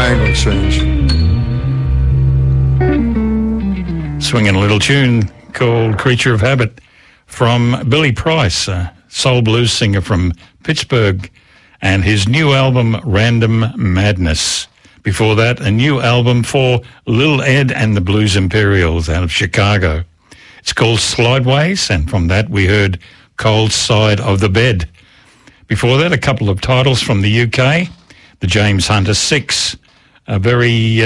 Triangle Exchange. Swinging a little tune called Creature of Habit from Billy Price, a soul blues singer from Pittsburgh, and his new album, Random Madness. Before that, a new album for Lil Ed and the Blues Imperials out of Chicago. It's called Slideways, and from that we heard Cold Side of the Bed. Before that, a couple of titles from the UK, the James Hunter Six, a very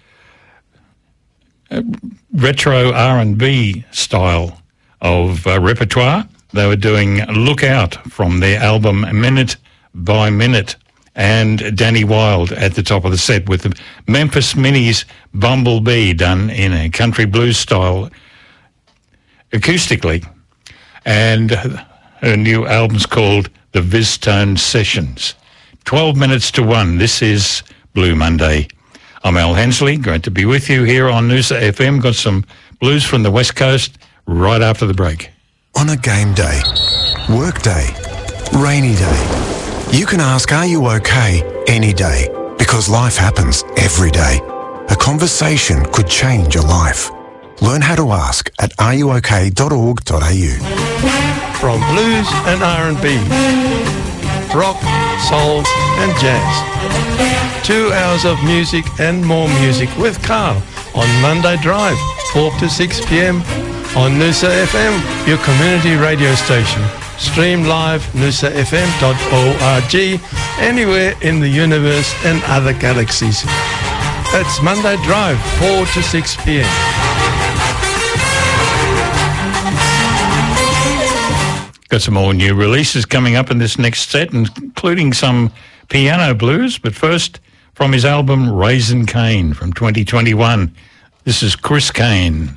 retro R&B style of repertoire. They were doing Look Out from their album Minute by Minute, and Danny Wilde at the top of the set with the Memphis Minis Bumblebee done in a country blues style acoustically. And her new album's called The Viztone Sessions. 12 minutes to 1. This is Blue Monday. I'm Al Hensley. Great to be with you here on Noosa FM. Got some blues from the West Coast right after the break. On a game day, work day, rainy day, you can ask, are you okay, any day, because life happens every day. A conversation could change your life. Learn how to ask at areyouok.org.au. From blues and R&B, rock, soul and jazz. 2 hours of music and more music with Carl on Monday Drive, 4 to 6 p.m. on Noosa FM, your community radio station. Stream live noosafm.org, anywhere in the universe and other galaxies. That's Monday Drive, 4 to 6 p.m. Got some more new releases coming up in this next set, including some piano blues. But first, from his album Raising Cane from 2021, this is Chris Kane.